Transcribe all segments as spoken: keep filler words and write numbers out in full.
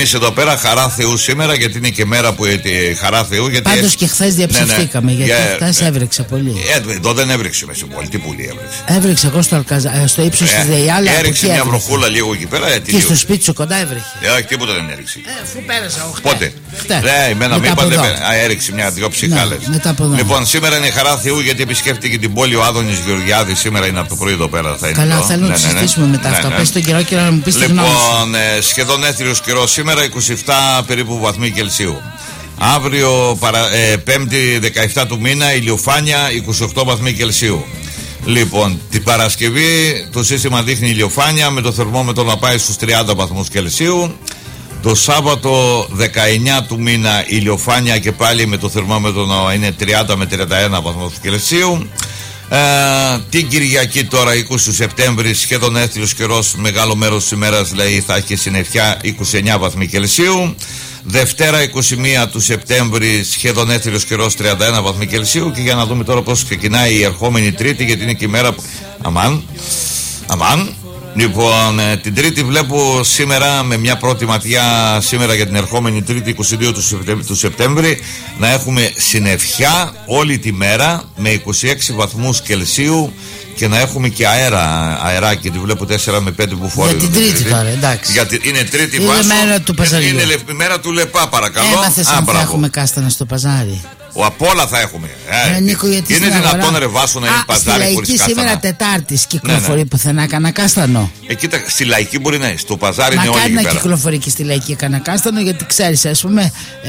εμείς εδώ πέρα χαρά Θεού σήμερα, γιατί είναι και μέρα που ε, χαρά Θεού. Γιατί πάντως ε, και χθες διαψευθήκαμε, ναι, ναι, γιατί για, χθες έβρεξε πολύ. Ε, εδώ δεν έβρεξε μέσα πολύ, τι πολύ έβρεξε. Έβρεξε εγώ στο, Αλκαζα, στο ύψος ε, της Δεϊάλα. Έριξε μια βροχούλα λίγο εκεί πέρα. Ε, και στο σπίτι σου κοντά έβρεχε. Ε, τίποτα δεν έριξε. Ε, αφού πέρασα οχτώ. Πότε? Ναι, εμένα με είπατε, έριξε μια δυο ψυχάλες. Ναι, λοιπόν, σήμερα είναι χαρά Θεού, γιατί επισκέφτηκε την πόλη ο Άδωνης Γεωργιάδης. Σήμερα είναι από το πρωί εδώ πέρα. Θα είναι. Καλά, το. θέλω ναι, να το ναι, συζητήσουμε ναι, μετά ναι, αυτό. ναι. Πες τον καιρό και να μου πεις τη γνώμη σου. Λοιπόν, ε, σχεδόν έθριος καιρός σήμερα, είκοσι επτά περίπου βαθμοί Κελσίου. Αύριο, παρα, ε, Πέμπτη δεκαεπτά του μήνα, ηλιοφάνεια είκοσι οκτώ βαθμοί Κελσίου. Λοιπόν, την Παρασκευή το σύστημα δείχνει ηλιοφάνεια με το θερμόμετρο να πάει στους τριάντα βαθμούς Κελσίου. Το Σάββατο δεκαεννιά του μήνα ηλιοφάνεια και πάλι με το θερμόμετρο να είναι τριάντα με τριάντα ένα βαθμούς Κελσίου. Ε, την Κυριακή τώρα είκοσι του Σεπτέμβρη, σχεδόν έθριος καιρός, μεγάλο μέρος της ημέρας δηλαδή θα έχει συννεφιά, είκοσι εννιά βαθμοί Κελσίου. Δευτέρα είκοσι μία του Σεπτέμβρη, σχεδόν έθριος καιρός, τριάντα ένα βαθμοί Κελσίου. Και για να δούμε τώρα πώς ξεκινάει η ερχόμενη Τρίτη, γιατί είναι και η μέρα που... Αμάν, αμάν. Λοιπόν, ε, την Τρίτη βλέπω σήμερα με μια πρώτη ματιά σήμερα για την ερχόμενη Τρίτη είκοσι δύο του Σεπτέμβρη να έχουμε συννεφιά όλη τη μέρα με είκοσι έξι βαθμούς Κελσίου και να έχουμε και αέρα, αεράκι, τη βλέπω τέσσερα με πέντε που φοράει. Για την Τρίτη τώρα, εντάξει. Γιατί είναι Τρίτη είναι Βάσο, μέρα του παζαριού. Είναι η μέρα του Λεπά, παρακαλώ. Έμαθες αν θα έχουμε κάστανα στο παζάρι. Ο απ' όλα θα έχουμε. Ε, Νίκο, γιατί είναι δυνατόν ρε Βάσο να είναι παζάρι χωρίς κάστανα? Στη Λαϊκή σήμερα Τετάρτη κυκλοφορεί, ναι, ναι, πουθενά κανένα κάστανο. Ε, κοίτα, στη Λαϊκή μπορεί να είναι. Στο παζάρι είναι όλοι εκεί πέρα. να κυκλοφορεί και στη Λαϊκή κανένα κάστανο, γιατί ξέρεις, ας πούμε. Ε,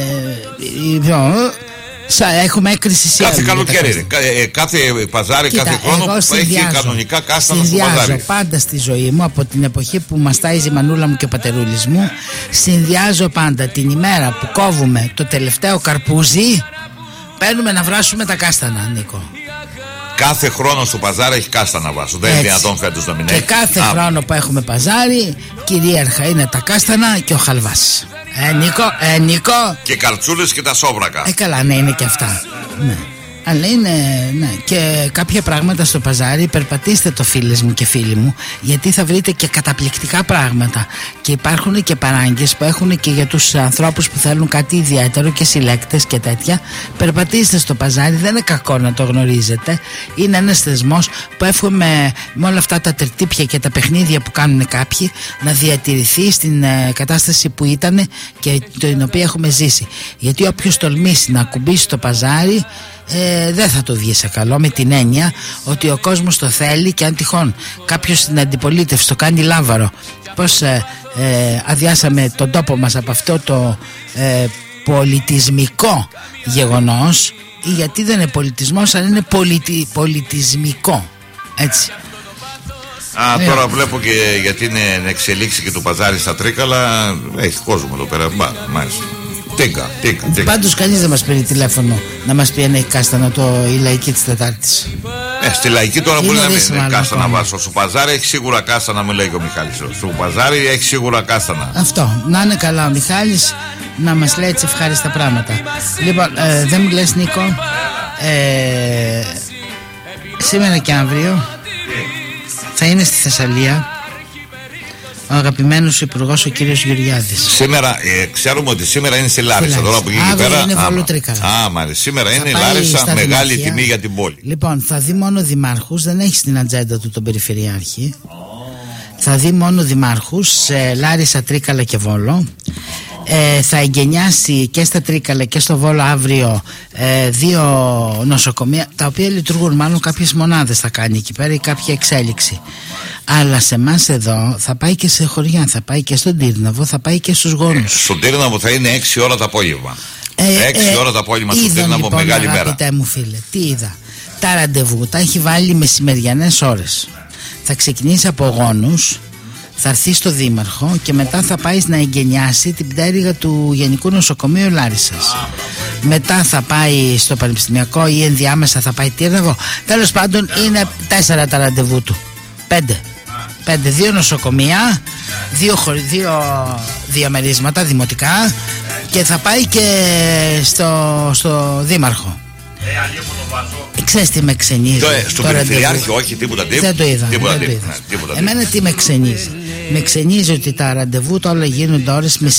Έχουμε έκρηση σε κάθε καλοκαίρι. Ε, κάθε παζάρι, κοίτα, κάθε χρόνο έχει κανονικά κάστανα στο παζάρι. Συνδυάζω πάντα στη ζωή μου, από την εποχή που μας τάιζε η μανούλα μου και ο πατερούλης μου, συνδυάζω πάντα την ημέρα που κόβουμε το τελευταίο καρπούζι, παίρνουμε να βράσουμε τα κάστανα, Νίκο. Κάθε χρόνο στο παζάρι έχει κάστανα, Βάσο. Δεν είναι δυνατόν φέτος να μην έχει. Και κάθε Α. χρόνο που έχουμε παζάρι, κυρίαρχα είναι τα κάστανα και ο χαλβάς. Ε, Νίκο, ε, Νίκο. Και καρτσούλες και τα σόβρακα. Ε, καλά, ναι, είναι και αυτά. Ναι. Αλλά είναι, ναι, και κάποια πράγματα στο παζάρι. Περπατήστε το, φίλες μου και φίλοι μου, γιατί θα βρείτε και καταπληκτικά πράγματα. Και υπάρχουν και παράγγες που έχουν και για τους ανθρώπους που θέλουν κάτι ιδιαίτερο και συλλέκτες και τέτοια. Περπατήστε στο παζάρι, δεν είναι κακό να το γνωρίζετε. Είναι ένας θεσμός που εύχομαι με όλα αυτά τα τερτύπια και τα παιχνίδια που κάνουν κάποιοι να διατηρηθεί στην ε, κατάσταση που ήταν και την οποία έχουμε ζήσει. Γιατί όποιος τολμήσει να ακουμπήσει το παζάρι, Ε, δεν θα το βγει σε καλό, με την έννοια ότι ο κόσμος το θέλει, και αν τυχόν κάποιος στην αντιπολίτευση το κάνει λάβαρο, πως ε, ε, αδειάσαμε τον τόπο μας από αυτό το ε, πολιτισμικό γεγονός, ή γιατί δεν είναι πολιτισμός, αλλά είναι πολιτι, πολιτισμικό, έτσι. Α, τώρα βλέπω και γιατί είναι εξελίξει και το παζάρι στα Τρίκαλα, έχει κόσμο εδώ πέρα, μάλιστα. Τίγκα, τίγκα, τίγκα. Πάντως κανείς δεν μας πήρε τηλέφωνο να μας πει αν έχει κάστανα το, η Λαϊκή της Τετάρτης. Ε, στη Λαϊκή τώρα μπορεί να μην είναι κάστανα, Βάσο. Στο παζάρι έχει σίγουρα κάστανα, μου λέει και ο Μιχάλης. Στο παζάρι έχει σίγουρα κάστανα. Αυτό, να είναι καλά ο Μιχάλης, να μας λέει έτσι ευχάριστα πράγματα. Λοιπόν, ε, δεν μου λες, Νίκο, ε, σήμερα και αύριο θα είναι στη Θεσσαλία ο αγαπημένος υπουργός ο κύριος Γεωργιάδης. Σήμερα, ε, ξέρουμε ότι σήμερα είναι στη Λάρισα. Τώρα που γίνει πέρα. Είναι Βολοτρίκαλα. Α, μάλιστα. Σήμερα είναι η Λάρισα, μεγάλη δημαρχία. Τιμή για την πόλη. Λοιπόν, θα δει μόνο δημάρχους, δεν έχει στην ατζέντα του τον περιφερειάρχη. Oh. Θα δει μόνο δημάρχους σε Λάρισα, Τρίκαλα και Βόλο. Ε, θα εγκαινιάσει και στα Τρίκαλα και στο Βόλο αύριο ε, δύο νοσοκομεία, τα οποία λειτουργούν, μάλλον κάποιες μονάδες θα κάνει εκεί πέρα ή κάποια εξέλιξη. Αλλά σε εμάς εδώ θα πάει και σε χωριά, θα πάει και στον Τύρναβο, θα πάει και στους Γόνους. Ε, στον Τύρναβο θα είναι έξι ώρα το απόγευμα. Ε, έξι ε, ώρα το απόγευμα στον Τύρναβο, λοιπόν, μεγάλη μέρα. Αγαπητέ μου φίλε, τι είδα. Τα ραντεβού τα έχει βάλει μεσημεριανές ώρες. Θα ξεκινήσει από Γόνους, θα έρθει στο Δήμαρχο και μετά θα πάει να εγκαινιάσει την πτέρυγα του Γενικού Νοσοκομείου Λάρισσας. Μετά θα πάει στο Πανεπιστημιακό ή ενδιάμεσα θα πάει Τύρναβο. Τέλος πάντων είναι τέσσερα τα ραντεβού του. Πέντε. Πέντε, δύο νοσοκομεία, δύο, δύο διαμερίσματα δημοτικά, και θα πάει και στο, στο Δήμαρχο. Ε, ξέρεις τι με ξενίζει? Στον Περιφερειάρχη όχι, τίποτα, τίποτα. Δεν το είδα, τίποτα, δεν το τίποτα, είδα. τίποτα, τίποτα. Εμένα τι με ξενίζει? Με ξενίζει ότι τα ραντεβού τα όλα γίνονται ώρες